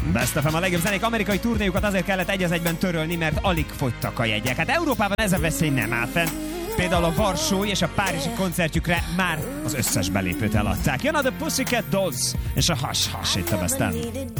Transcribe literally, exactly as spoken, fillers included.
Best ef em, a legjobb zenék amerikai turnéjukat azért kellett egy az egyben törölni, mert alig fogytak a jegyek. Hát Európában ez a veszély nem áll fenn. Például a varsói és a párizsi koncertjükre már az összes belépőt eladták. Jön a The Pussycat Dolls és a Hush Hush itt a Best-en.